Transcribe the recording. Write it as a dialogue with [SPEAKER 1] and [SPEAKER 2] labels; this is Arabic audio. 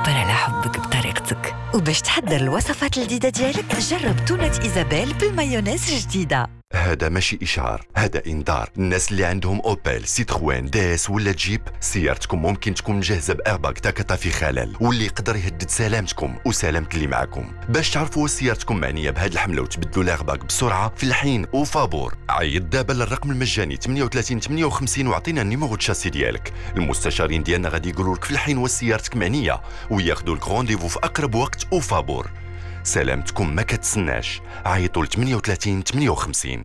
[SPEAKER 1] تعبر على حبك بطريقتك. وباش تحضر الوصفات الجديدة ديالك جرب تونة إيزابيل بالمايونيز الجديدة.
[SPEAKER 2] هذا ماشي إشعار، هذا إنذار. الناس اللي عندهم أوبيل، سيتروين، داس ولا جيب، سيارتكم ممكن تكون مجهزة بإيرباغ تاكتا في خلل واللي يقدر يهدد سلامتكم وسلامة اللي معكم. باش تعرفوا سيارتكم معنية بهذه الحملة وتبدلوا الإيرباغ بسرعة في الحين وفابور، عيط دابا للرقم المجاني 38 58 وعطينا النيمورو الشاسي ديالك. المستشارين ديالنا غادي يقولوا لك في الحين وسيارتك معنية وياخذوا لك رونديفو في أقرب وقت وفابور. سلامتكم ما كتسناش، عيطوا ل 38 58.